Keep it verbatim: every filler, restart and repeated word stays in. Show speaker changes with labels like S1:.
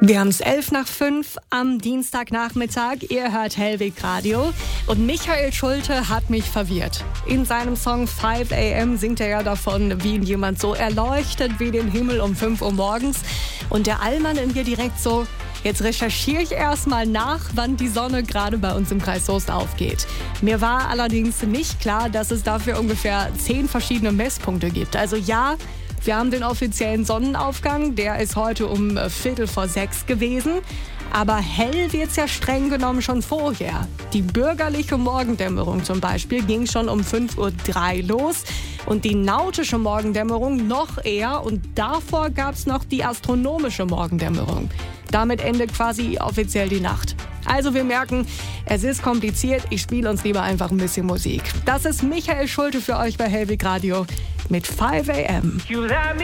S1: Wir haben es elf nach fünf am Dienstagnachmittag. Ihr hört Hellweg Radio. Und Michael Schulte hat mich verwirrt. In seinem Song five a m singt er ja davon, wie ihn jemand so erleuchtet wie den Himmel um fünf Uhr morgens. Und der Allmann in mir direkt so: Jetzt recherchiere ich erstmal nach, wann die Sonne gerade bei uns im Kreis Soest aufgeht. Mir war allerdings nicht klar, dass es dafür ungefähr zehn verschiedene Messpunkte gibt. Also ja, wir haben den offiziellen Sonnenaufgang, der ist heute um Viertel vor sechs gewesen. Aber hell wird's ja streng genommen schon vorher. Die bürgerliche Morgendämmerung zum Beispiel ging schon um fünf Uhr drei los und die nautische Morgendämmerung noch eher, und davor gab's noch die astronomische Morgendämmerung. Damit endet quasi offiziell die Nacht. Also wir merken, es ist kompliziert, ich spiele uns lieber einfach ein bisschen Musik. Das ist Michael Schulte für euch bei Hellweg Radio mit five a m